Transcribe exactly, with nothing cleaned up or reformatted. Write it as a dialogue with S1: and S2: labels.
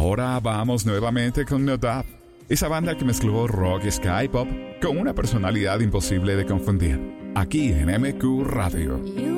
S1: Ahora vamos nuevamente con No Doubt, esa banda que mezcló rock, ska y pop con una personalidad imposible de confundir. Aquí en M Q Radio.